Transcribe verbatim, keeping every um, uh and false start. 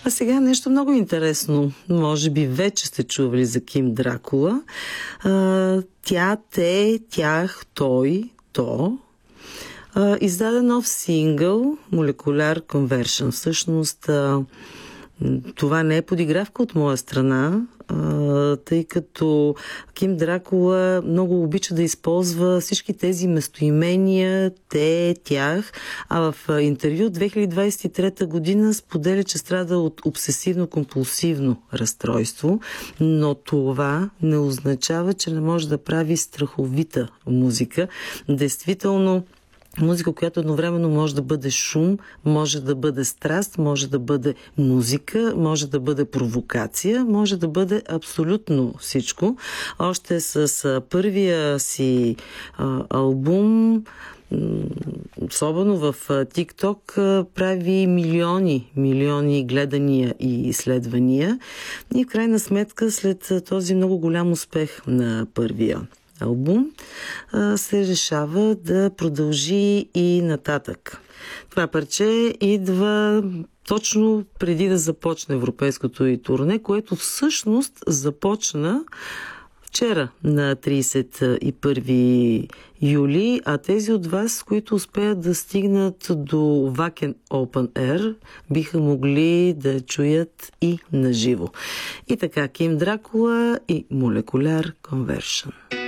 А сега нещо много интересно. Може би вече сте чували за Ким Дракула. А, тя, те, тях, той, то а, издаде нов сингъл Molecular Conversion. Всъщност а, това не е подигравка от моя страна, а, тъй като Ким Дракула много обича да използва всички тези местоимения, те, тях, а в интервю от две хиляди двадесет и трета година споделя, че страда от обсесивно-компулсивно разстройство, но това не означава, че не може да прави страховита музика. Действително, музика, която едновременно може да бъде шум, може да бъде страст, може да бъде музика, може да бъде провокация, може да бъде абсолютно всичко. Още с първия си а, албум, особено в TikTok, прави милиони, милиони гледания и изследвания. И в крайна сметка, след този много голям успех на първия албум, се решава да продължи и нататък. Това парче идва точно преди да започне европейското и турне, което всъщност започна вчера на тридесет и първи юли, а тези от вас, които успеят да стигнат до Wacken Open Air, биха могли да чуят и наживо. И така, Ким Дракула и Molecular Conversion.